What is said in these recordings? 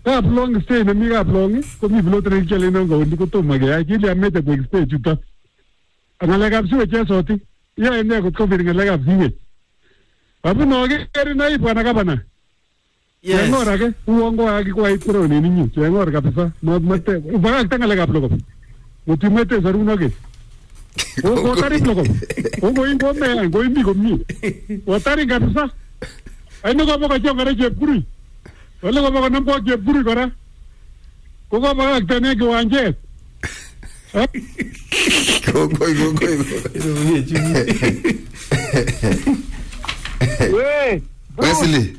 Kaplong state nemi kaplong ko mi plot ne kele no go ndi ko to mage akili amete ko state chuta. Angaleka bsuwe chesoti. Ya ene ko covid ngaleka bziwe. Abu no ge eri na ipana kabana. Yes. Ngora ke uongo aki kwa ikuro ni ninyi. Ngora kabisa. Mate ubaga tangaleka ploko. Mutimete zaruno ke. O tari ploko. O go ingo me go indi ko mi. O tari kabisa. Ai no ko boka chongare chepkuri. Wale ko boka nampo chepkuri kora. Ko ko boka tane ke wanje. Go. We. Wesley.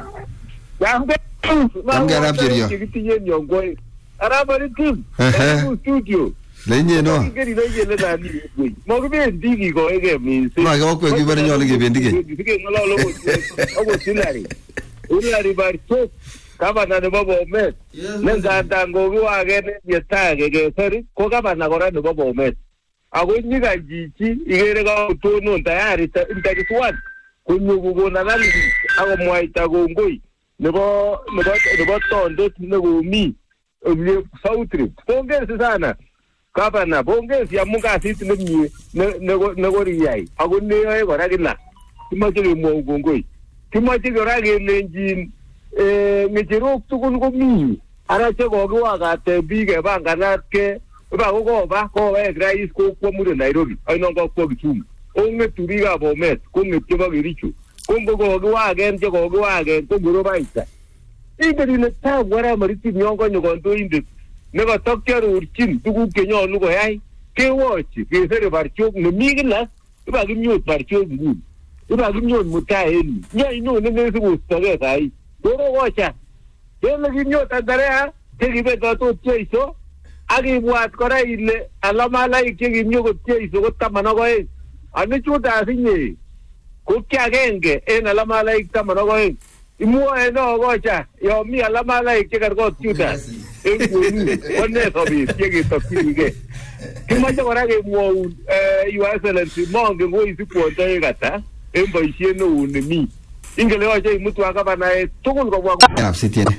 Tamga rapjerio. Kitiye nyongoi. Arabari tim. Studio. Lenye no. Ngeri lenye le dani. Mo be ndigi go ege mi. Ma ga ko gibere nyole ge bendige. Dige ngalo lo. Ogo silari. Ulari barcho. Kaba na bobo met. Nenga dango wa ge ne yeta ge seri. Ko kaba na gora ne bobo met. Ago nyiga jichi igere ga to no tayari ntakitwan. Kunyugo na nali ago mwaita go ngoi. Nebo tondo nebo mi. Sautri. Pongezi sana. Kabana pongezi ya munga sisi nemi nego riyai. Ago ne gora gila. Timaje mo ngoi. Timaje gora ge lenjin ngejirok tukun ko mi. Ara che go wa ga te bi ge banga na ke ba ko rais ko mure Nairobi. Ai no ko Kisumu. Onge turiga bomet ko ngete ba girichu. Kongo go wa gen je go wa gen ko buro baita. Igeri ne ta wara mariti nyongo nyogondo inde. Nego tokkero urchin tugu kenyo nugo yai. Ke wochi ke sere barchok no migla. Iba gimyo barchok ngun. Iba gimyo mutaen. Nya ino ne se gustoge kai. Doro wocha. Dele gimyo tandarea ke gibe to cheiso. Agi buat kora ile alamala ke gimyo go cheiso go tamano go e. Ani chuta asinye. Kukia genge en alamala tamano go e. Imuo eno gocha. Yo mi alamala ke gargo chuta. One sobi tiegi tokige. Kimaje kora ge muo Your Excellency monge go isi kuonda egata. Embo isieno unemi. Ingele waje mtu akabana tukun go kwa. Sitiene.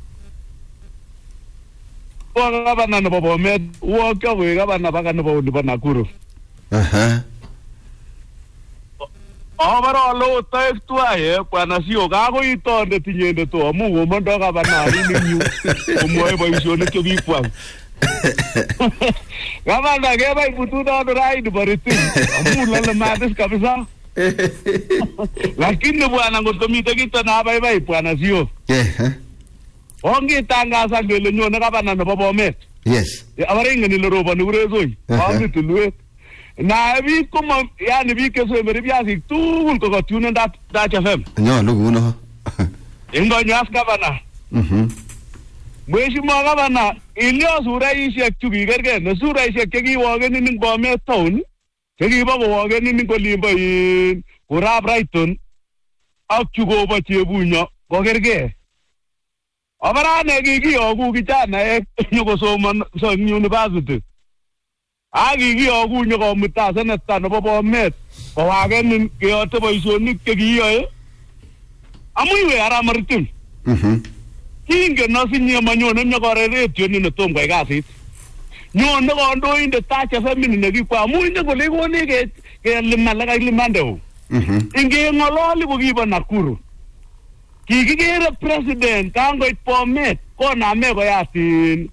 Gabana no bobo met wo ka we gabana baka no bobo ni Nakuru. Ahora lo ta actuaye kwa sio gago itonde tinyende to mungu mondo gabana ni nyu. Umoe boy sio ne kyo kwa. Gabana ge bai butu da ride bariti. Amula le madis kabisa. Lakini bwana ngotomite kitana bai bwana sio. Ongi tangaza ngele nyone kabana no bobo met. Yes. Abarenga ni loroba ni urezoi. Ami tulwe. Na bi kuma yani bi keso emeri biasi tu ko tune da FM. No lugu no. Ingo nyas kabana. Mweshi mo kabana ilio sura isi aktugi gerge no sura isi kegi wogen ni Bomet town. Kegi ba wogen ni Kolimba in Kura Brighton. Aktugo ba chebunya ko gerge. Abara ne gigi ogu kichana nyugo so university. Agi ogu nyugo mutasa na tano bobo met. O wagen ke oto boisonik ke giyo amuiwe ara maritim. Kinge no sinye manyono nyugo retio ni tom kwa gasit. Nyono go ndo inde tacha family ne gikwa amuinde go lego ni ke limalaga limando. Inge ngololi go giba Nakuru. Kikigere president kango Bomet kona me go yatin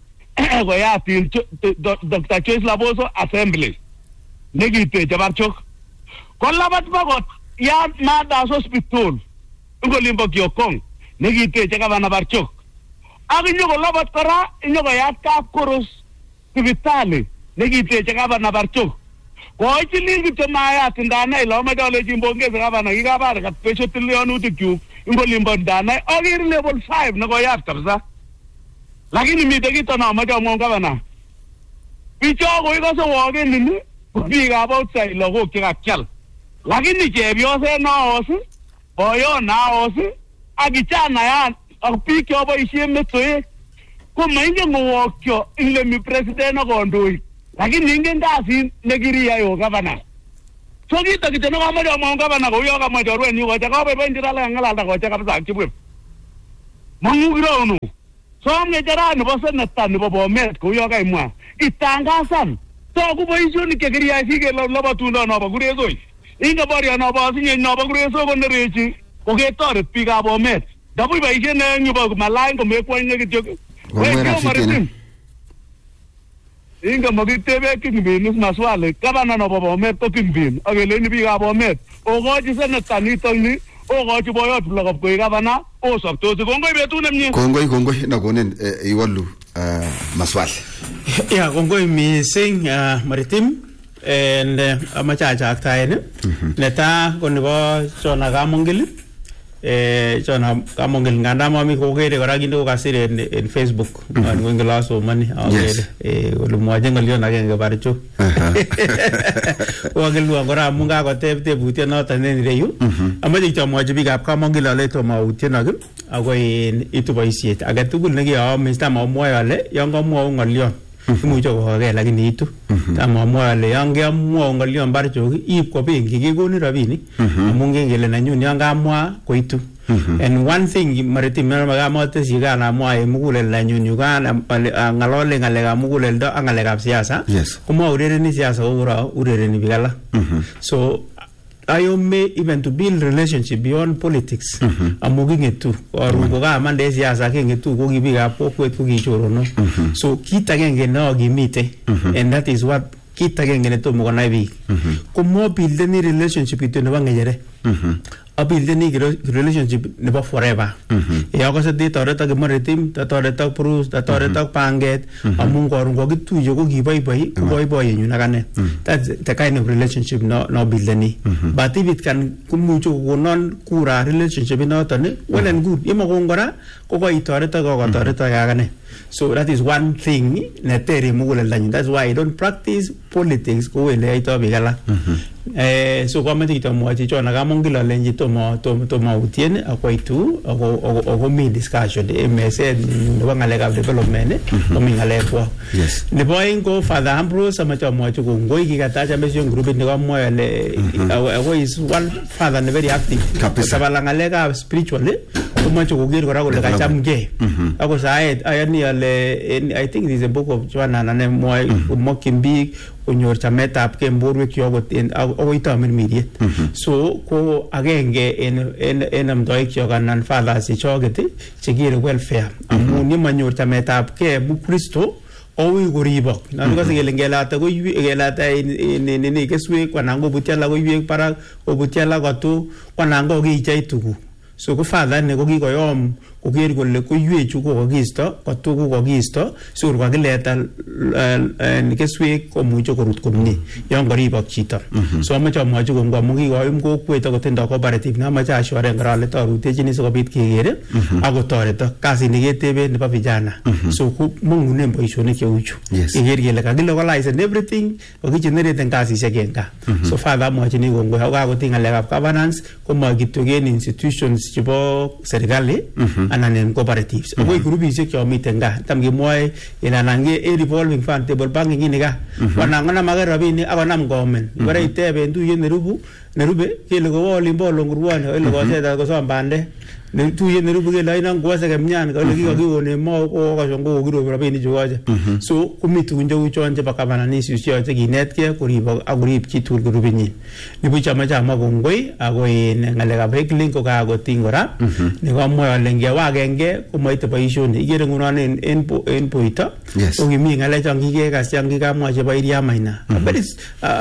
Dr. Choice Laboso assembly negite jabarchok kollabat bagot ya Mada hospital ngolimbo kyokong negite jagabana barchok aginyo go labat kara inyo go yat ka koros hospitali negite jagabana barchok ko ichilingi temaya tindana ilo madole jimbonge jagabana gigabara kat pecho tilionu tikyu ngolimbo ndana ogiri level 5 nago yat kabisa lakini midegito na majo monga bana bicho go iko so woge nini biga about say logo kikakyal lakini chebyose na osi boyo na osi agichana ya akpikyo boisie metoe ko mainge ngokyo ile mi president go ndoi lakini inge ndasi negiri ya yo gavana so kita kiteno kama majo monga bana go yo kama jorwe ni go chaka be ndira la ngala da go chaka bisa kibwe mangugiro no som ng'echeret nebo seneta nebo Bomet kou yo kaimwa itangasan toku boisionik chekiriyoe kele lobotundoo nobo Kuresoi inge borio nobo asinye nobo Kuresoi konerechi koketoret biikab Bomet ndabuch boisiet ne yubo malany komekwonye kityo inge makitebe Kingpin maswali gavana nebo Bomet ko Kingpin akeleini biikab Bomet okochi seneta nitoni okochi boyot Plokop koik gavana osoptos kongoi betut nemie kongoi nakonin iwalu maswali ya kongoi mising Maritim and amachachaktaen neta ko nebo Chona Kamongil Chona Kamongil nganda mami kokere kora kinde kokasir en Facebook ngongela somani akere olumwaje ngolion agenge barcho wagelwa kora munga koteb tebutyo noton en reyu amache chamwaje biikab Kamongil ale tomo utyenok akoi itu boisiet age tugul nekiyo Mr. Mamwoe ale yon kamwau ngolion imuche koke lakini itu tamamwoe ale yon kamwau ngolion barcho iib kwa benki kekonin rabinik amun kengele nanyun yon kamwa koitu and one thing Maritim makamate sigana mwae mugulel nanyun Uganda ngalole ngalekab muguleldo ak ngalekab siasa komwa urereni siasa ko urereni biik alak so ayome even to build relationship beyond politics amu kingetu or ko kamande siasa kingetu ko biikab kokwet ko kichorono so kit agenge no kimite and that is what kit agenge ne tomo konai biik ko mo build any relationship itu nebo ngejere a build any relationship nebo forever ya ko se toret ak Maritim toret ak Bruce toret ak Panget amu korun ko kituye ko kiboiboi ko boiboiyenyu nakane that's the kind of relationship no build any but if it can kumucho konon kura relationship inoton well and good yemo kongora ko koitoret ak kotoret ak akane so that is one thing neteri muguleldanyu that's why I don't practice politics ko wele aito bigala so kwamati kitamwachi Chona Kamongil alenji tomo utien akoitu ako mi discussion message nebo ngalekab development komi ngalekwa nebo ingo Father Ambrose amachamwachi kongoi kikatacha mission group ni kamwa ale is one father very active sabala ngalekab spiritually komache koger kora kole kachamge ako saet ayani ale I think this is a book of Joanna ne moy mocking big onyor chametab kemborwek yogoten akoito mirmiriet so ko agenge en amdoik chokanan fathers choget chekire welfare amun yemanyor chametab ke bu Kristo owi goribok nan ko sigel ngelata ko ngelata ni keswe kwanango butiala ko yek para ko butiala gotu kwanango gichaitugu so ko father ne ko kikoyom koker kole ko ywechu ko kokisto kotugu kokisto sur ko kileta ni keswe ko mucho korut komni yon goribok chito so amache amwachi kongwa mugi koyum kokwet akotendo cooperative na amache ashore ngrale torutechini sikobit kekere akotoreto kasi ni ketebe nebo vijana so ko mongune boisionik cheuchu iker kele kakilocalize and everything kokigenerate kasisiek enga so father amwachi ni kongwa akakotinga ngalekab governance komakitogen institutions chebo serikali anan en cooperatives akoi grupisiek chomiten ga tam kemwoe inanange revolving fund table banking ini ga wanangona mager rabinik akonam government ibara iteben tuye nerube kele ko olimbo longurwani ole ko seta ko sombande ne tuye nerube kele aina ngwase kemnyan ko ole kikone mo ko kashongo kiro rabinik chugoje so kumitu nje uchonje bakabana nisi usioche kinetke kuribo agurib chitul grupinyi nibu chama kongoi agoi ngalekab heckling ko kagotingora ne komwe ole ngewagenge komoite boisioni igere ngunon en poito ko kimi ngalechon kikekas yang kikamwa chebo iria maina but it's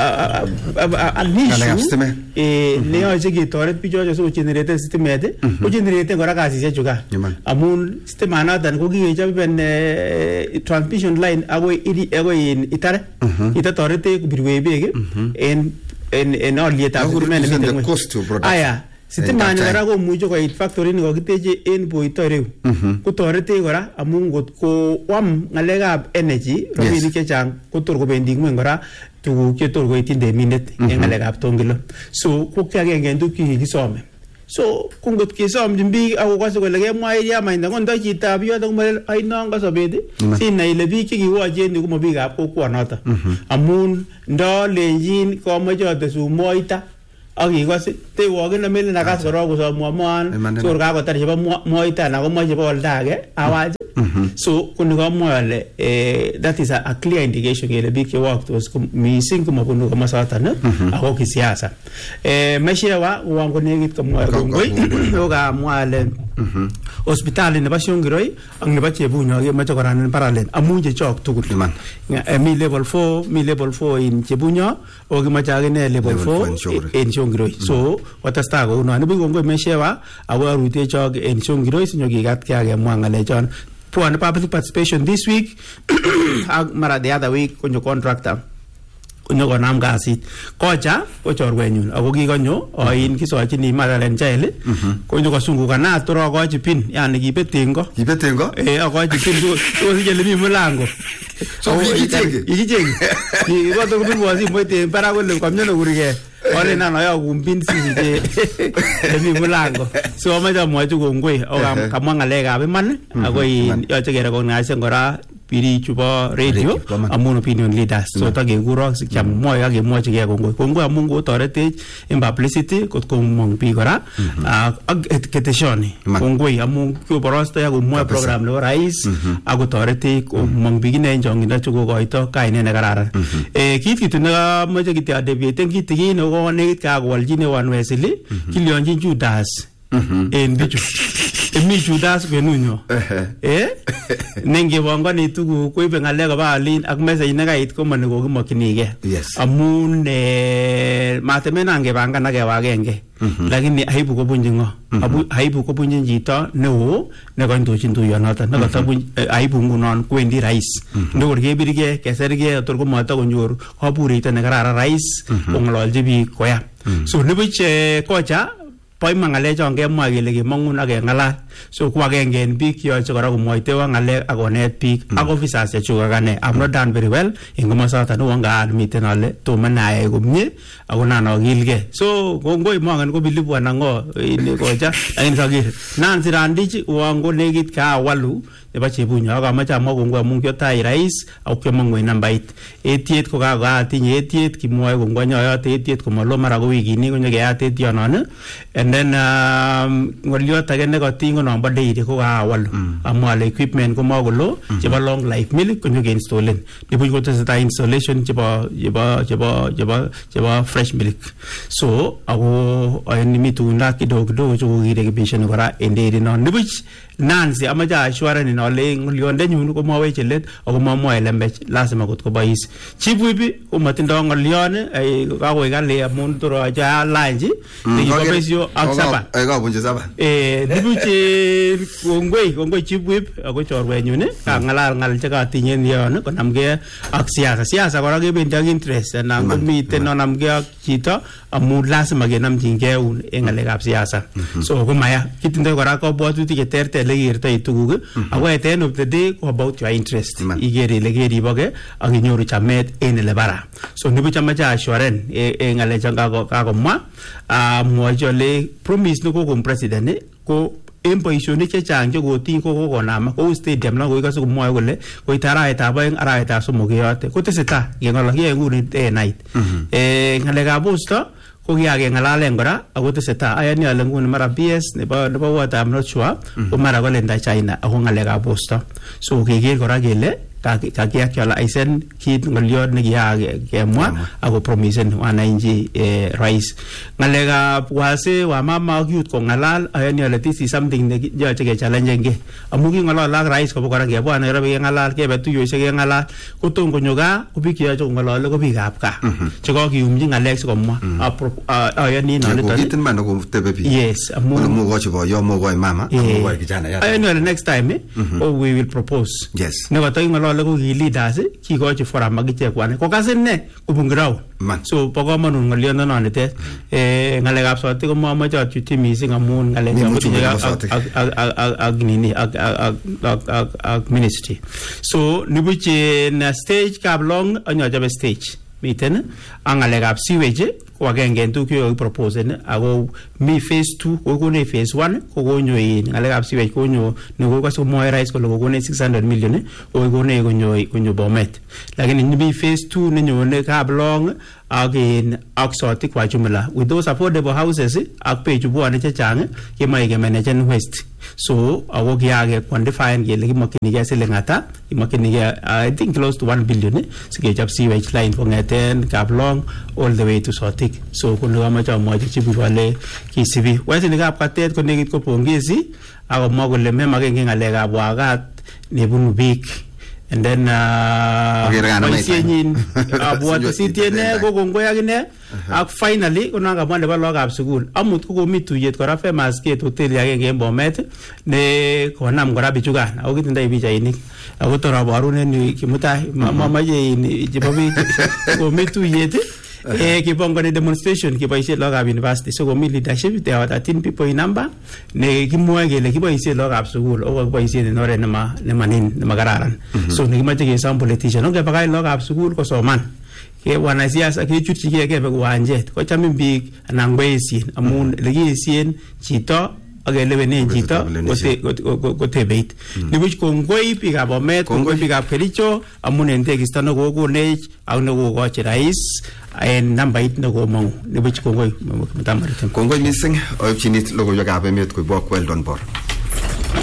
an issue ne yoche ketoret bichocho so generate stimet ko generate kora kasisiek chuka amun stimanoton ko kikechoben transmission line agoi itare itatorete kubirwe beek en olietab stimet nemiten aya sitimani kora komuche koit factory ni kokiteche en boito reu kotorete kora amun ko wam ngalekab energy rabinik chechang kotor kobendi ngweny kora tuguk chetor koityin temindet en ngalekab tongilo so ko kiagenge en tuguk chekikisome so kungot kesomchin biik akokose kole kemwa iria mainda kondo chitab yoto komale ainon kasobet sinai ile biik chekiwochen komo biikab kokwonoto amun ndo lenjin komoche otesu moita akikose tewoken amele nakas korok kosomwomoan sor kakotar chebo moita anan komoche chebo oldage awache So kuni kamwa ale that is a clear indication kele biik che waktos mising komabunu komasatan ako kisiasa. Meshewa wango negit kamwa kongoi okamwa ale hospitali nebo Shongiroi ak nebo Chebunyo kemoche koranen parallel amun chechok tugul. Mi level 4 in Chebunyo o kimoche akine level 4 in Shongiroi. So watasta ko uno nibi kongoi Meshewa awo rute chok in Shongiroi sinyo kigatkee akemwa ngalechon. Pwone public participation this week mara the other week konyo contractor konyo konam kasit kocha ko chorwenyun ako kikonyo oin kisochini Madalen Jail konyo kosungukan atoro akochi pin yani kibetengo akochi pin so sijele mi mulango so ikichenge kiboto kupin wasi mwete para kole kamnyono kurige ole nano ya kumpin sije mi mulango so amaja mwachu kongoi o kamwa ngalekab iman akoi yoche kerecognize ngora piri chubo radio amun opinion leaders so takekuro sikyam moyo akemwochi ke kongoi amun kotoretech in publicity kot komong biik kora ak keteshoni kongoi amun koborosto ya komwoe program nebo rais akotoretech komong biik ine chongindo chekokoito kainet nekararan kit kitu nekamoche kityo adeviaten kitikin ko nekit kakowalchine One Wesley kilionjin Judas en bichu mi Judas kwenunyo nengebongoni tuguk koibe ngalek koba alin ak message nekait komoni kokimokyinige amun matemen angepangan akewagenge lakini aibu kobunji ngo aibu kobunji chito neo nekondochin tuyonoton nekotobun aibu ngunon kwendi rais ndokor kebirge keserge tor komoto konyor kaburito nekararan rais kongololji biik koya so nibuch kocha poima ngalechon kemwa kele kemongun ak kengalal so ko agenge en biik yoche kora komwoitewa ngalek ak konet biik ak officers chechuk akane I've not done very well en komosoton wonga admiten ale tomo nayai komie ako nan akilge so kongoi mongen ko bilibu anan ngo ini kocha lakini saker nan sirandich wango nekit ka walu nebo Chebunyo akamache amwa kongoi amun kiotai rais ak kiomongoi nambait etiet ko katinye etiet kimwoe kongoi nyoyote etiet komalo mara ko wikini konyo keyat etionon and then ngoliot age nekotingo nombo dairy ko kawalu amwa ale equipment ko makolo chebo long life milk konyo keinstollen nibuch kotesetai installation chebo fresh milk so ako mi tugunda kidogo chokokirekebishoni kora en dairy non nibuch Nancy amache assurance ale ngoliondenyun ko mawech let ako mamwae lembech lazima kot kobois chibuibi ko matindo ngolion kakoi kale amun toro acha lunch nikibabesio ak saba kabunje saba nibuche kongoi chibuib ako chorwenyun kangalal ngal chekatinye yon konamge ak siasa kora kebendi ak interest anan komiten nonamge ak chito amun lazima kenamjinge eun en ngalekab siasa so komaya kitindoi kora kabwatutik cheterter lekertoi tuguk ako at the end of the day ko about your interest igere ile keriboke ak inyoru chamet en ele bara so nibuch amache assurance en ngalechon kakomwa mwochi ole promise nekokon president ko en boisionik chechang chekotiny kokonam kou stadium la koikose komwoe kole koit arawetab oeng arawetab somok keyote kotesetai keng'ololye nguni night ngalekab posto ko kiakengalalen kora ako tesetai ayani ale nguni mara PS nebo what I'm not sure ko mara kolenda China ako ngalekab posto so keker kora kele kakiactualizen kit ngoliot nekikemwa ako promisen wananchi rais ngalekab wase wa mama ak youth kongalal ayani ale this is something neyoche kechallengenge amu kingolol ak rais kobo kora kebwa Nairobi kengalal kebe tuyoshek kengalal kotom konyo gaa ko biik cheyoche kongolole ko biikab gaa chekakiyumchi ngalek sikomwa ayani noniton yes amu mogochi boyo mogoi mama mogoi kijana ayani ale next time we will propose yes nekotokingolole ko ki leaders kikochi forum akichek kwane kokasin ne kobun ground so bo komonut ngoliononitet ngalekab sotik ko momoche achuti mising amun ngalekab ak ministry so nibuch na stage kablong anyochobe stage miten ang ngalekab sewage ko agenge en tuguk chekokiproposen ako mi phase 2 kokone phase 1 kokonyo ngalekab sewage konyo nekokose komwoe rais kole kokone 600 million kokone konyo Bomet lakini mi phase 2 nenyone kablong ak sotik kwa jumla. With those affordable houses ak page bwane chechang kemae ke-managen waste. So awo kiage quantify kele kimakinige siling ata, kimakinige I think close to 1 billion sikechop sewage line kongeten Kaplong all the way to Sotik. So kunu kamache amwachi chifu wale kisibi. Wesi ni kapkatet konekit ko pongezi ako mwa kole memake ngalekab wagat nebunu biik. And then boisienyin abwat sitiene ko kongoi akine ak finally kuna ngabwa nebo lagokab sukul amut ko komi tuyet kora famous gate hotel agenge en Bomet ne konam kora bichukan ako kitindoi pichainik ako torabarunen kimutai mamaje chebo biik komi tuyet kipongoni demonstration kiboisie lagokab university so komi leadership there are 13 people in number ne kimwoe kele kiboisie lagokab sukul o kiboisie en oret nema kararan so nekimache kesom politician onge bakai lagokab sukul kosoman ke wanasiasa kechutchige kebe uwanjet kochamin biik anan boisien amun lekiesien chito akelewenen chito kotebeit nibuch kongoi biikab Bomet kongoi biikab Kericho amun en tekisto nekokonech ak nekokochi rais en nambait nekomongu nibuch kongoi kongoi missing oipchinit logoiwekab emet koibok Weldon Bor.